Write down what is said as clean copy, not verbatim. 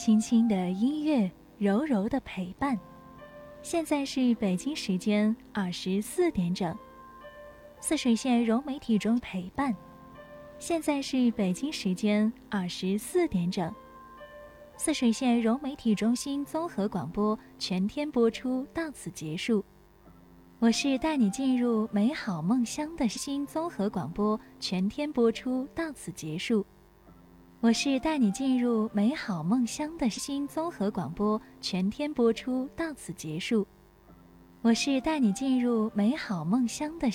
轻轻的音乐，柔柔的陪伴。现在是北京时间24点整，泗水县融媒体中陪伴。现在是北京时间24点整，泗水县融媒体中心综合广播全天播出到此结束。我是带你进入美好梦乡的新综合广播全天播出到此结束。我是带你进入美好梦乡的新综合广播全天播出到此结束。我是带你进入美好梦乡的